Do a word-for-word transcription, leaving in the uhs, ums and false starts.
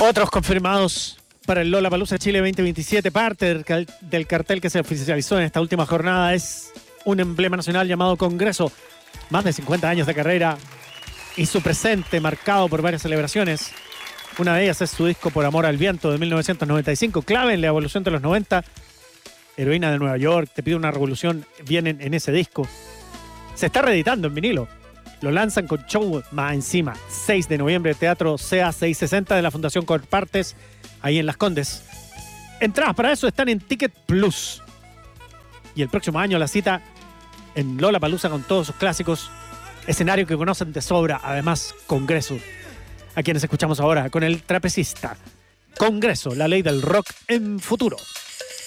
Otros confirmados para el Lollapalooza Chile veinte veintisiete, parte del, cal- del cartel que se oficializó en esta última jornada es un emblema nacional llamado Congreso. Más de cincuenta años de carrera y su presente marcado por varias celebraciones. Una de ellas es su disco Por Amor al Viento de mil novecientos noventa y cinco, clave en la evolución de los noventa. Heroína de Nueva York, Te pido una revolución, vienen en ese disco. Se está reeditando en vinilo. Lo lanzan con show más encima. seis de noviembre, Teatro C A seiscientos sesenta de la Fundación Corpartes, ahí en Las Condes. Entradas para eso están en Ticket Plus. Y el próximo año la cita en Lollapalooza con todos sus clásicos. Escenario que conocen de sobra, además Congreso. A quienes escuchamos ahora con el trapecista. Congreso, la ley del rock en futuro.